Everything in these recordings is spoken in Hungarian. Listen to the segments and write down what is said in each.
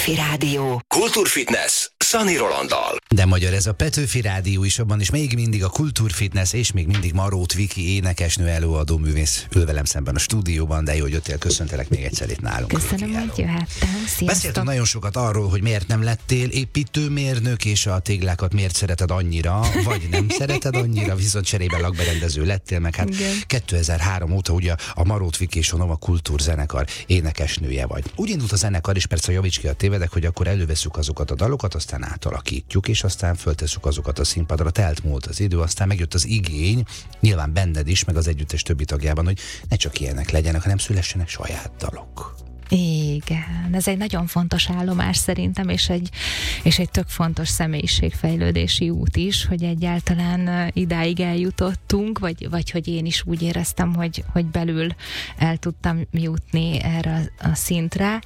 Petőfi Rádió. Kultúrfitness Szani Rolanddal. De magyar ez a Petőfi Rádió is, abban is még mindig a Kultúrfitness, és még mindig Marót Viki, énekesnő, előadó művész ül velem szemben a stúdióban, de jó, hogy jöttél, köszöntelek még egyszer itt nálunk. Köszönöm, hogy jöhettem. Sziasztok. Beszéltünk nagyon sokat arról, hogy miért nem lettél építőmérnök, és a téglákat miért szereted annyira, vagy nem szereted annyira, viszont cserében lakberendező lettél, meg hát igen. 2003 óta ugye a Marót Viki és a Nova Kultúrzenekar énekesnője vagy. Úgy indult a zenekar, és persze javíts ki, a tévedek, hogy akkor előveszük azokat a dalokat, aztán átalakítjuk, és aztán föltesszük azokat a színpadra. Telt múlt az idő, aztán megjött az igény, nyilván benned is, meg az együttes többi tagjában, hogy ne csak ilyenek legyenek, hanem szülessenek saját dalok. Igen, ez egy nagyon fontos állomás szerintem, és egy tök fontos személyiségfejlődési út is, hogy egyáltalán idáig eljutottunk, vagy hogy én is úgy éreztem, hogy belül el tudtam jutni erre a szintre.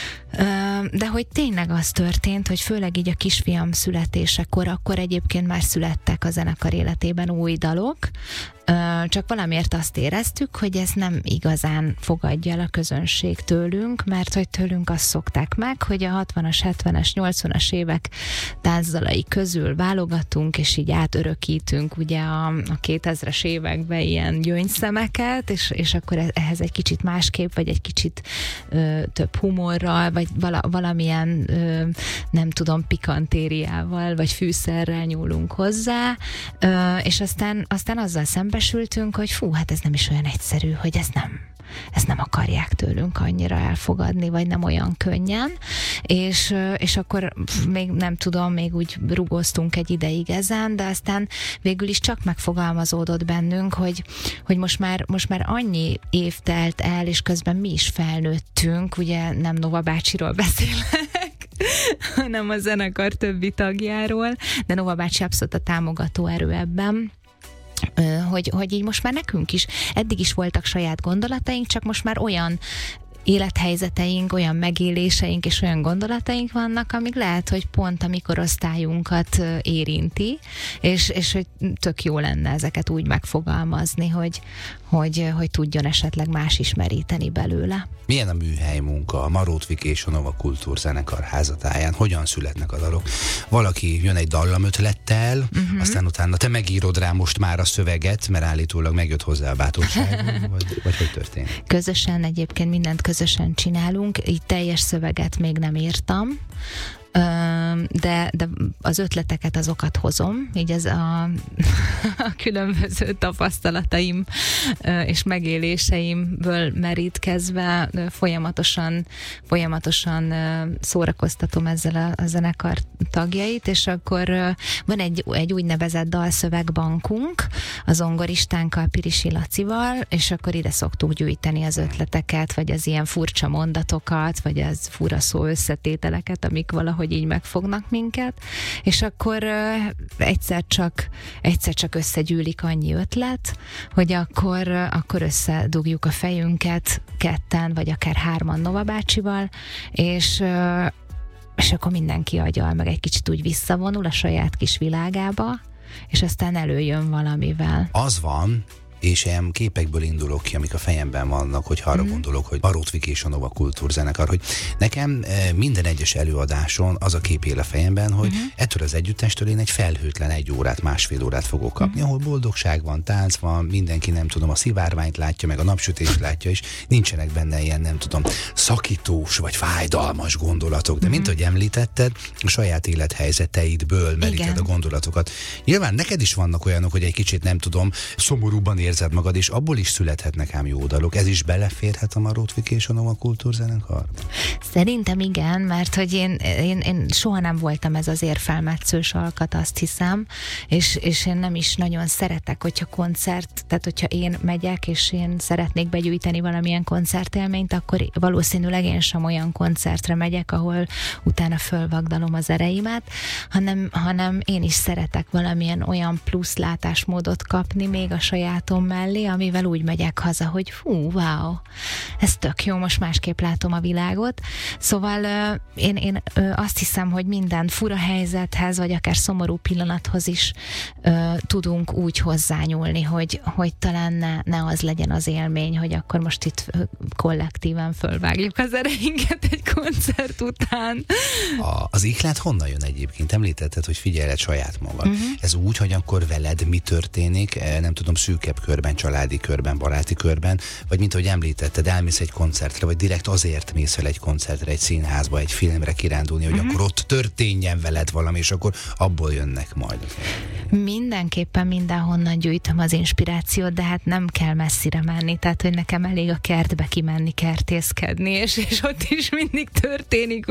De hogy tényleg az történt, hogy főleg így a kisfiam születésekor, akkor egyébként már születtek a zenekar életében új dalok, csak valamiért azt éreztük, hogy ez nem igazán fogadja el a közönség tőlünk, mert hogy tőlünk azt szokták meg, hogy a 60-as, 70-es, 80-as évek tánzdalai közül válogatunk, és így átörökítünk ugye a 2000-es években ilyen gyöngyszemeket, és akkor ehhez egy kicsit másképp, vagy egy kicsit több humorral, vagy valamilyen nem tudom, pikantériával, vagy fűszerrel nyúlunk hozzá, és aztán azzal szembesültünk, hogy hát ez nem is olyan egyszerű, hogy ezt nem akarják tőlünk annyira elfogadni, vagy nem olyan könnyen, és akkor még nem tudom, még úgy rugóztunk egy ideig ezen, de aztán végül is csak megfogalmazódott bennünk, hogy most már annyi év telt el, és közben mi is felnőttünk, ugye nem Nova bácsiról beszélek, hanem a zenekar többi tagjáról, de Nova bácsi abszolút a támogató erő ebben, hogy így most már nekünk is, eddig is voltak saját gondolataink, csak most már olyan élethelyzeteink, olyan megéléseink és olyan gondolataink vannak, amik lehet, hogy pont a mikorosztályunkat érinti, és hogy tök jó lenne ezeket úgy megfogalmazni, hogy tudjon esetleg más is meríteni belőle. Milyen a műhely munka a Marót Viki és a Nova Kultúrzenekar házatáján? Hogyan születnek a dalok? Valaki jön egy dallamötlettel, aztán utána te megírod rá most már a szöveget, mert állítólag megjött hozzá a bátorság, vagy hogy történik? Közösen, egyébként mindent közösen csinálunk, így teljes szöveget még nem írtam, de az ötleteket azokat hozom, így ez a különböző tapasztalataim és megéléseimből merítkezve folyamatosan szórakoztatom ezzel a zenekar tagjait, és akkor van egy úgynevezett dalszövegbankunk a zongoristánkkal, Pirisi Lacival, és akkor ide szoktuk gyűjteni az ötleteket, vagy az ilyen furcsa mondatokat, vagy az fura szó összetételeket, amik valahogy így megfognak minket, és akkor egyszer csak összegyűlik annyi ötlet, hogy akkor összedugjuk a fejünket ketten, vagy akár hárman Nova bácsival, és akkor mindenki agyal, meg egy kicsit úgy visszavonul a saját kis világába, és aztán előjön valamivel. Az van, és ilyen képekből indulok ki, amik a fejemben vannak, hogy arra gondolok, hogy Marót Viki és a Nova Kultúrzenekar, hogy nekem minden egyes előadáson az a kép él a fejemben, hogy ettől az együttestől én egy felhőtlen 1 órát, 1,5 órát fogok kapni, ahol boldogság van, tánc van, mindenki nem tudom, a szivárványt látja, meg a napsütést látja, és nincsenek benne ilyen nem tudom, szakítós vagy fájdalmas gondolatok, de mint ahogy említetted, a saját élethelyzeteidből meríted a gondolatokat. Nyilván neked is vannak olyanok, hogy egy kicsit nem tudom, szomorúban érzed magad, és abból is születhetnek ám jó dalok. Ez is beleférhet a Marót Viki és a Nova Kultúrzenekarba? Szerintem igen, mert hogy én soha nem voltam ez az érfelmetszős alkat, azt hiszem, és én nem is nagyon szeretek, hogyha tehát hogyha én megyek, és én szeretnék begyűjteni valamilyen koncertélményt, akkor valószínűleg én sem olyan koncertre megyek, ahol utána fölvagdalom az ereimet, hanem én is szeretek valamilyen olyan plusz látásmódot kapni még a sajátom mellé, amivel úgy megyek haza, hogy wow, ez tök jó, most másképp látom a világot. Szóval én azt hiszem, hogy minden fura helyzethez, vagy akár szomorú pillanathoz is tudunk úgy hozzányúlni, hogy talán ne az legyen az élmény, hogy akkor most itt kollektíven fölvágjuk az ereinket egy koncert sport után. Az ihlet honnan jön egyébként? Említetted, hogy figyeled saját magad. Ez úgy, hogy akkor veled mi történik, nem tudom, szűkebb körben, családi körben, baráti körben, vagy mint ahogy említetted, elmész egy koncertre, vagy direkt azért mész el egy koncertre, egy színházba, egy filmre kirándulni, hogy akkor ott történjen veled valami, és akkor abból jönnek majd. Mindenképpen mindenhonnan gyűjtöm az inspirációt, de hát nem kell messzire menni, tehát hogy nekem elég a kertbe kimenni, kertészkedni, és ott is mindig történik